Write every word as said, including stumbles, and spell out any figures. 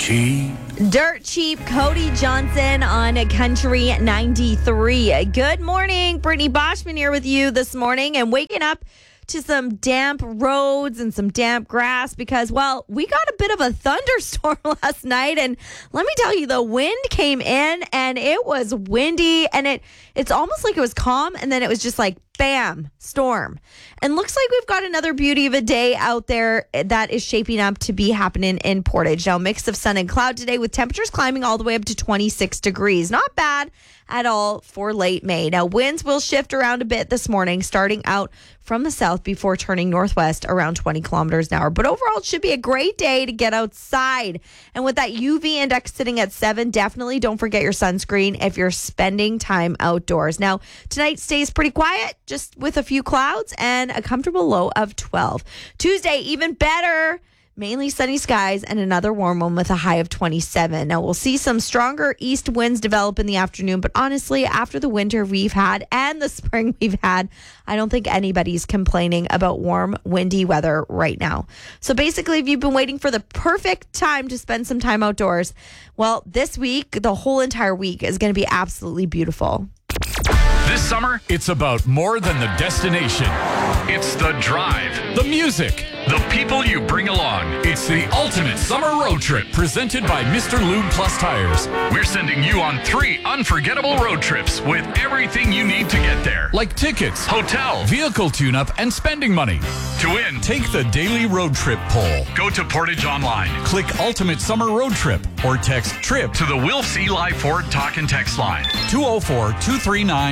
cheap. Dirt Cheap, Cody Johnson on Country ninety-three. Good morning. Brittany Boschman here with you this morning and waking up to some damp roads and some damp grass because, well, we got a bit of a thunderstorm last night. And let me tell you, the wind came in and it was windy and it it's almost like it was calm. And then it was just like, bam, storm. And looks like we've got another beauty of a day out there that is shaping up to be happening in Portage. Now, mix of sun and cloud today with temperatures climbing all the way up to twenty-six degrees. Not bad at all for late May. Now, winds will shift around a bit this morning, starting out from the south before turning northwest around twenty kilometers an hour. But overall, it should be a great day to get outside. And with that U V index sitting at seven, definitely don't forget your sunscreen if you're spending time outdoors. Now, tonight stays pretty quiet, just with a few clouds and a comfortable low of twelve. Tuesday, even better. Mainly sunny skies and another warm one with a high of twenty-seven. Now, we'll see some stronger east winds develop in the afternoon, but honestly, after the winter we've had and the spring we've had, I don't think anybody's complaining about warm, windy weather right now. So basically, if you've been waiting for the perfect time to spend some time outdoors, well, this week, the whole entire week is going to be absolutely beautiful. This summer, it's about more than the destination. It's the drive, the music, the people you bring along. It's the ultimate summer road trip presented by Mister Lube Plus Tires. We're sending you on three unforgettable road trips with everything you need to get there. Like tickets, hotel, vehicle tune-up, and spending money. To win, take the daily road trip poll. Go to Portage Online. Click Ultimate Summer Road Trip or text TRIP to the Wilf C. Live Ford Talk and Text line. two oh four, two three nine